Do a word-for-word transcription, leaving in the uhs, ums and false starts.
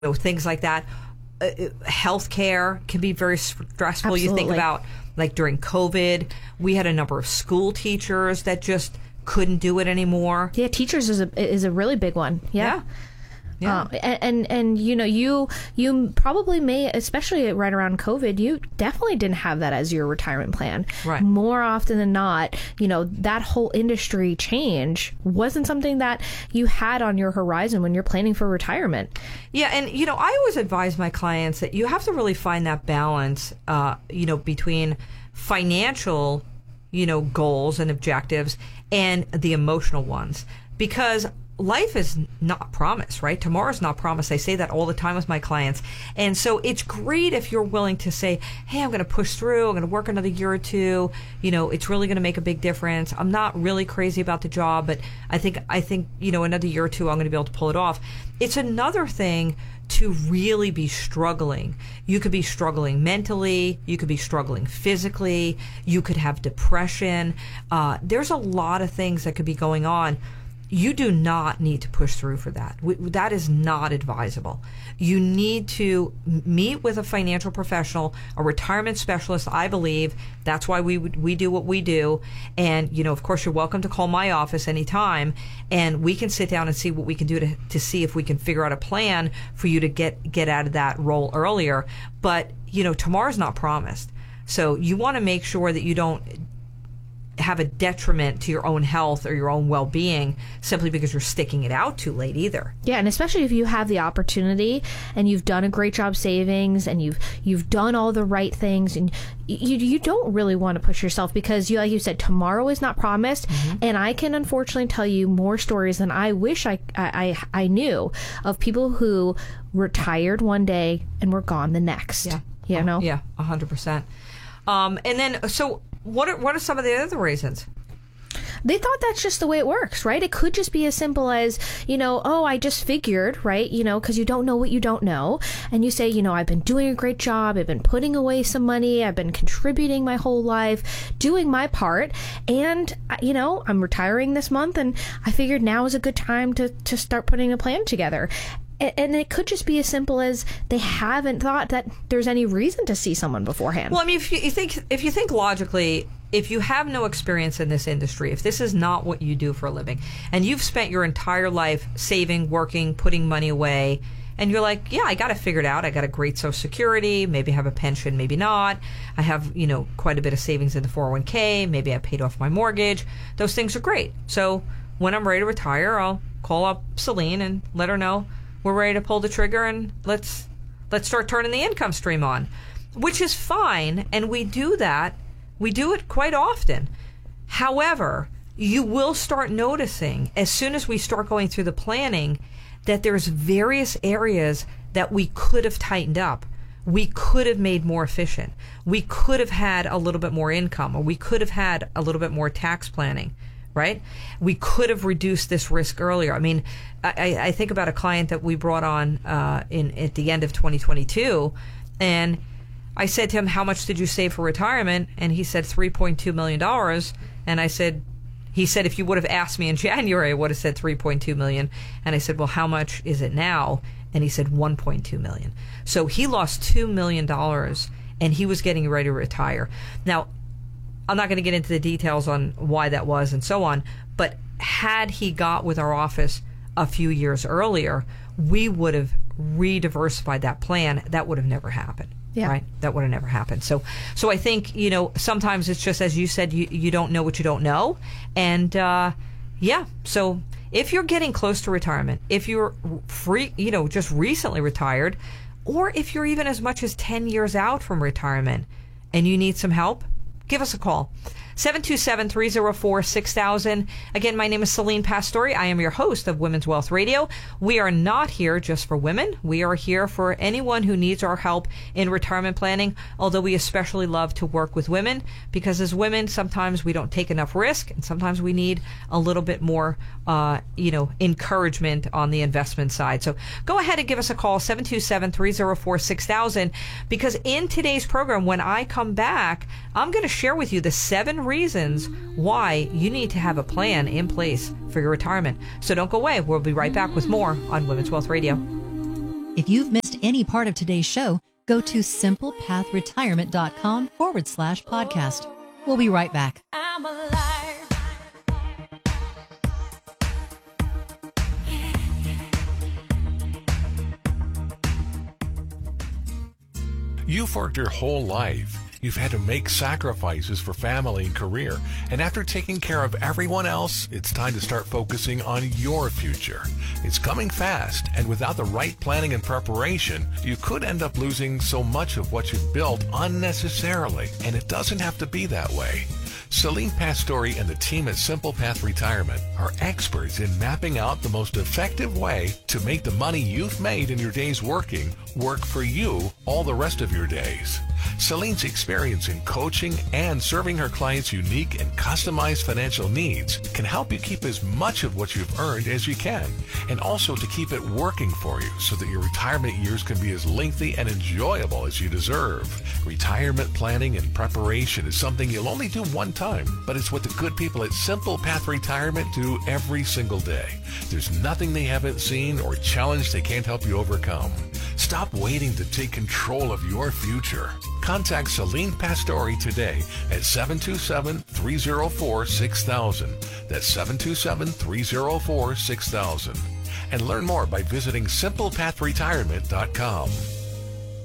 know, things like that. Uh, healthcare can be very stressful. Absolutely. You think about, like, during COVID, we had a number of school teachers that just couldn't do it anymore. Yeah, teachers is a is a really big one. Yeah. Yeah. Yeah. Uh, and, and and you know you you probably may, especially right around COVID, you definitely didn't have that as your retirement plan. Right. More often than not, you know, that whole industry change wasn't something that you had on your horizon when you're planning for retirement. Yeah, and you know, I always advise my clients that you have to really find that balance, uh, you know, between financial, you know, goals and objectives and the emotional ones, because life is not promised, right? Tomorrow's not promised. I say that all the time with my clients. And so it's great if you're willing to say, hey, I'm going to push through. I'm going to work another year or two. You know, it's really going to make a big difference. I'm not really crazy about the job, but I think, I think, you know, another year or two, I'm going to be able to pull it off. It's another thing to really be struggling. You could be struggling mentally. You could be struggling physically. You could have depression. Uh, there's a lot of things that could be going on. You do not need to push through for that. That is not advisable. You need to meet with a financial professional, a retirement specialist, I believe. That's why we we do what we do. And, you know, of course, you're welcome to call my office anytime, and we can sit down and see what we can do to, to see if we can figure out a plan for you to get, get out of that role earlier. But, you know, tomorrow's not promised. So you want to make sure that you don't have a detriment to your own health or your own well-being simply because you're sticking it out too late either. Yeah, and especially if you have the opportunity and you've done a great job savings and you've you've done all the right things, and you you don't really want to push yourself because, you like you said, tomorrow is not promised. Mm-hmm. And I can unfortunately tell you more stories than I wish I, I, I knew of people who retired one day and were gone the next. Yeah. You know? Yeah, one hundred percent. Um, and then, so... What are, what are some of the other reasons? They thought that's just the way it works, right? It could just be as simple as, you know, oh, I just figured, right? You know, because you don't know what you don't know. And you say, you know, I've been doing a great job. I've been putting away some money. I've been contributing my whole life, doing my part. And, you know, I'm retiring this month, and I figured now is a good time to, to start putting a plan together. And it could just be as simple as they haven't thought that there's any reason to see someone beforehand. Well, I mean, if you, you think if you think logically, if you have no experience in this industry, if this is not what you do for a living, and you've spent your entire life saving, working, putting money away, and you're like, yeah, I got it figured out. I got a great Social Security, maybe have a pension, maybe not. I have, you know, quite a bit of savings in the four oh one k. Maybe I paid off my mortgage. Those things are great. So when I'm ready to retire, I'll call up Celine and let her know we're ready to pull the trigger, and let's let's start turning the income stream on, which is fine, and we do that. We do it quite often. However, you will start noticing as soon as we start going through the planning that there's various areas that we could have tightened up. We could have made more efficient. We could have had a little bit more income, or we could have had a little bit more tax planning. Right? We could have reduced this risk earlier. I mean, I, I think about a client that we brought on uh, in at the end of twenty twenty-two, and I said to him, how much did you save for retirement? And he said three point two million dollars. And I said, he said, if you would have asked me in January, I would have said three point two million dollars. And I said, well, how much is it now? And he said one point two million dollars. So he lost two million dollars, and he was getting ready to retire. Now, I'm not going to get into the details on why that was and so on, but had he got with our office a few years earlier, we would have re-diversified that plan. That would have never happened. Yeah. Right? That would have never happened. So so I think, you know, sometimes it's just, as you said, you, you don't know what you don't know. And, uh, yeah, so if you're getting close to retirement, if you're free, you know, just recently retired, or if you're even as much as ten years out from retirement and you need some help, give us a call. seven two seven, three zero four, six thousand. Again, my name is Celine Pastore. I am your host of Women's Wealth Radio. We are not here just for women. We are here for anyone who needs our help in retirement planning, although we especially love to work with women, because as women, sometimes we don't take enough risk, and sometimes we need a little bit more, uh, you know, encouragement on the investment side. So go ahead and give us a call, seven two seven, three zero four, six thousand, because in today's program, when I come back, I'm going to share with you the seven reasons why you need to have a plan in place for your retirement. So don't go away. We'll be right back with more on Women's Wealth Radio. If you've missed any part of today's show, go to simplepathretirement.com forward slash podcast. We'll be right back. I'm alive. You've worked your whole life. You've had to make sacrifices for family and career. And after taking care of everyone else, it's time to start focusing on your future. It's coming fast, and without the right planning and preparation, you could end up losing so much of what you've built unnecessarily. And it doesn't have to be that way. Celine Pastore and the team at Simple Path Retirement are experts in mapping out the most effective way to make the money you've made in your days working work for you all the rest of your days. Celine's experience in coaching and serving her clients' unique and customized financial needs can help you keep as much of what you've earned as you can, and also to keep it working for you so that your retirement years can be as lengthy and enjoyable as you deserve. Retirement planning and preparation is something you'll only do one time, but it's what the good people at Simple Path Retirement do every single day. There's nothing they haven't seen or challenge they can't help you overcome. Stop waiting to take control of your future. Contact Celine Pastore today at seven two seven, three zero four, six thousand. That's seven two seven, three zero four, six thousand. And learn more by visiting simple path retirement dot com.